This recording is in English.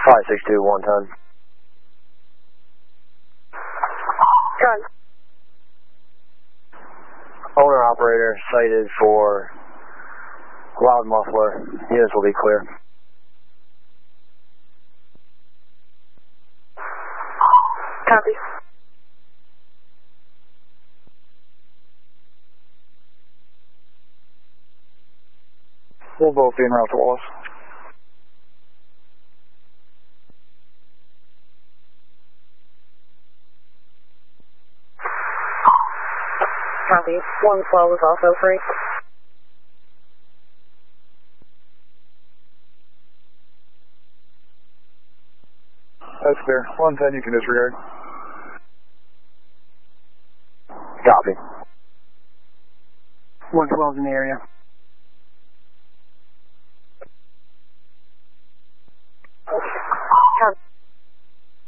562, 110. Gun. Owner operator cited for loud muffler. Units will be clear. Copy. We'll both be en route to Wallace. Copy. 112 is also free. That's clear. 110, you can disregard. Copy. 112's in the area.